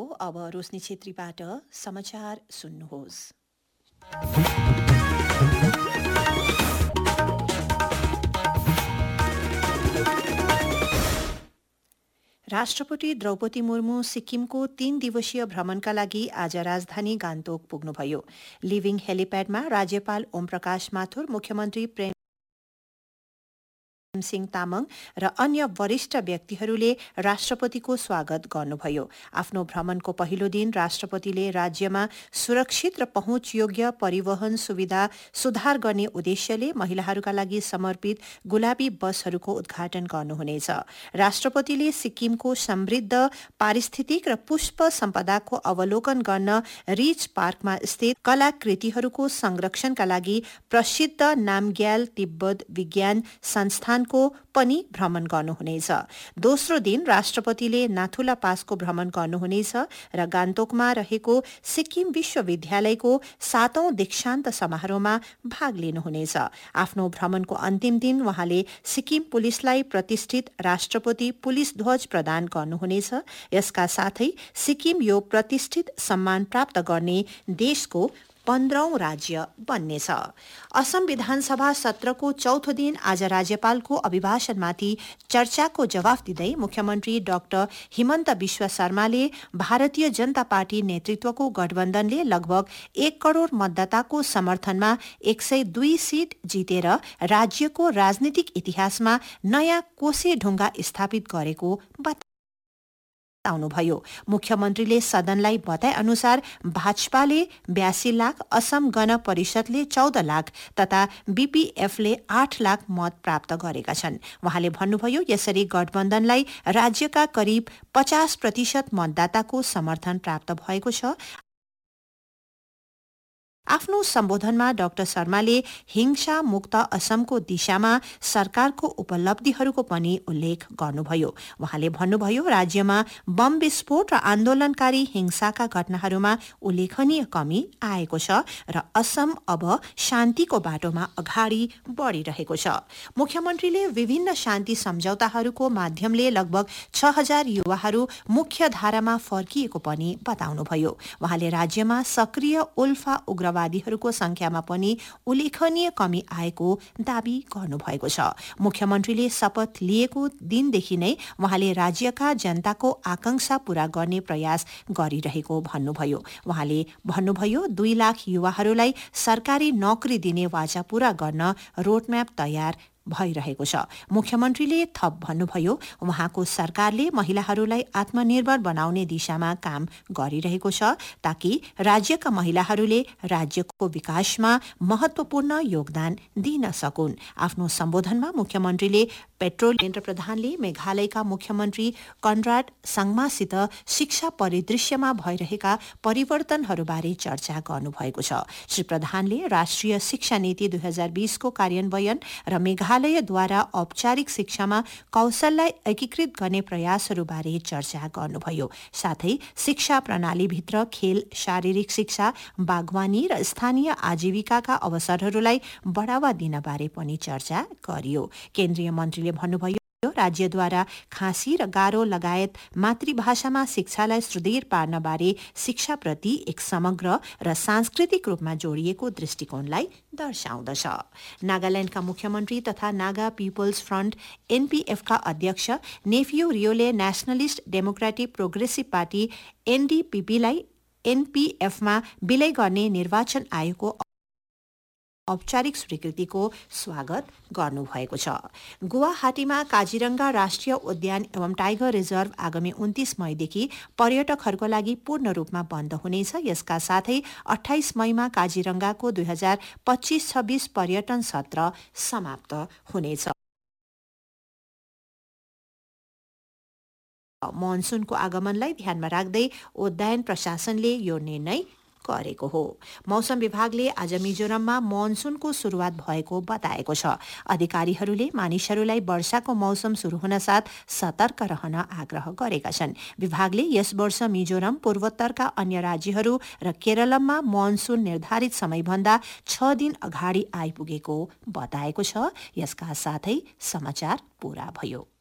अब रोशनी छेत्रीबाट समाचार सुन्नुहोस्। राष्ट्रपति द्रौपदी मुर्मू सिक्किमको 3 दिवसीय भ्रमणका लागि आज राजधानी गान्तोक पुग्नुभयो। लिभिङ हेलिप्याडमा राज्यपाल ओमप्रकाश माथुर, मुख्यमन्त्री प्रेम सिंह तामाङ र अन्य वरिष्ठ व्यक्तिहरूले राष्ट्रपतिको स्वागत गर्नुभयो। आफ्नो भ्रमणको पहिलो दिन राष्ट्रपतिले राज्यमा सुरक्षित र पहुँचयोग्य परिवहन सुविधा सुधार गर्ने उद्देश्यले महिलाहरूका लागि समर्पित गुलाबी बसहरूको उद्घाटन गर्नुहुनेछ। राष्ट्रपतिले सिक्किमको समृद्ध पारिस्थितिक र पुष्प सम्पदाको अवलोकन गर्न रिच पार्कमा स्थित कलाकृतिहरूको संरक्षणका लागि प्रसिद्ध नामग्याल तिब्बत विज्ञान संस्थान को पनि भ्रमण गर्नुहुनेछ। दोस्रो दिन राष्ट्रपतिले नाथुला पासको भ्रमण गर्नुहुनेछ र गान्तोकमा रहेको सिक्किम विश्वविद्यालयको 7औं दीक्षान्त समारोहमा भाग लिनुहुनेछ। आफ्नो भ्रमणको अन्तिम दिन उहाँले सिक्किम पुलिसलाई प्रतिष्ठित राष्ट्रपति पुलिस ध्वज प्रदान गर्नुहुनेछ। यसका साथै सिक्किम यो प्रतिष्ठित सम्मान प्राप्त गर्ने देशको 15औं राज्य बन्नेछ। असम विधानसभा सत्रको चौथो दिन आज राज्यपालको अभिभाषणमाथि चर्चाको जवाफ दिँदै मुख्यमन्त्री डाक्टर हिमन्त बिश्व शर्माले भारतीय जनता पार्टी नेतृत्वको गठबन्धनले लगभग 1 करोड़ मतदाताको समर्थनमा 102 सीट जितेर राज्यको राजनीतिक इतिहासमा नयाँ कोसे ढुङ्गा स्थापित गरेको बताउनुभयो। मुख्यमन्त्रीले सदनलाई बताए अनुसार भाजपाले 82 लाख, असम गण परिषदले 14 लाख तथा बीपीएफले 8 लाख मत प्राप्त गरेका छन्। उहाँले भन्नुभयो, यसरी गठबन्धनलाई राज्यका करिब 50% मतदाताको समर्थन प्राप्त भएको छ। आफ्नो सम्बोधनमा डाक्टर शर्माले हिंसा मुक्त असमको दिशामा सरकारको उपलब्धिहरूको पनि उल्लेख गर्नुभयो। उहाँले भन्नुभयो, राज्यमा बम विस्फोट र आन्दोलनकारी हिंसाका घटनाहरूमा उल्लेखनीय कमी आएको छ र असम अब शान्तिको बाटोमा अगाडि बढ़िरहेको छ। मुख्यमन्त्रीले विभिन्न शान्ति सम्झौताहरूको माध्यमले लगभग 6000 युवाहरू मुख्य धारामा फर्किएको पनि बताउनुभयो। उहाँले राज्यमा सक्रिय उल्फा उग्रवादीहरूको संख्यामा पनि उल्लेखनीय कमी आएको दावी गर्नुभएको छ। मुख्यमन्त्रीले शपथ लिएको दिनदेखि नै उहाँले राज्यका जनताको आकांक्षा पूरा गर्ने प्रयास गरिरहेको भन्नुभयो। उहाँले भन्नुभयो, 2 लाख युवाहरूलाई सरकारी नोकरी दिने वाचा पूरा गर्न रोडम्याप तयार भइरहेको छ। मुख्यमन्त्रीले थप भन्नुभयो, उहाँको सरकारले महिलाहरूलाई आत्मनिर्भर बनाउने दिशामा काम गरिरहेको छ ताकि राज्यका महिलाहरूले राज्यको विकासमा महत्वपूर्ण योगदान दिन सकुन्। आफ्नो सम्बोधनमा मुख्यमन्त्रीले पेट्रोलियम प्रधानले मेघालयका मुख्यमन्त्री कनराड साङ्मासित शिक्षा परिदृश्यमा भइरहेका परिवर्तनहरूबारे चर्चा गर्नुभएको छ। श्री प्रधानले राष्ट्रिय शिक्षा नीति 2020 को कार्यान्वयन र मेघालयद्वारा औपचारिक शिक्षामा कौशललाई एकीकृत गर्ने प्रयासहरूबारे चर्चा गर्नुभयो। साथै शिक्षा प्रणालीभित्र खेल, शारीरिक शिक्षा, बागवानी र स्थानीय आजीविकाका अवसरहरूलाई बढ़ावा दिनबारे पनि चर्चा गरियो। केन्द्रीय मन्त्रीले भन्नुभयो, राज्यद्वारा खाँसी र गारो लगायत मातृभाषामा शिक्षालाई सुदृढ पार्नबारे शिक्षाप्रति एक समग्र र सांस्कृतिक रूपमा जोडिएको दृष्टिकोणलाई दर्शाउँदछ। नागाल्याण्डका मुख्यमन्त्री तथा नागा पिपल्स फ्रन्ट एनपीएफका अध्यक्ष Neiphiu रियोले nationalist democratic progressive party एनडीपीपीलाई एनपीएफमा विलय गर्ने निर्वाचन आयोगको औपचारिक स्वीकृतिको स्वागत गर्नुभएको छ। गुवाहाटीमा काजीरंगा राष्ट्रिय उद्यान एवं टाइगर रिजर्भ आगामी 29 मईदेखि पर्यटकहरूको लागि पूर्ण रूपमा बन्द हुनेछ। यसका साथै 28 मईमा काजीरंगाको 2025-26 पर्यटन सत्र समाप्त हुनेछ। मनसुनको आगमनलाई ध्यानमा राख्दै उद्यान प्रशासनले यो निर्णय गरेको हो। मौसम विभागले आज मिजोरममा मनसुनको सुरुवात भएको बताएको छ। अधिकारीहरूले मानिसहरूलाई वर्षाको मौसम सुरु हुन साथ सतर्क रहन आग्रह गरेका छन्। विभागले यस वर्ष मिजोरम, पूर्वोत्तरका अन्य राज्यहरू र केरलमा मनसुन निर्धारित समयभन्दा 6 दिन अगाडि आइपुगेको बताएको छ। यसका साथै समाचार पूरा भयो।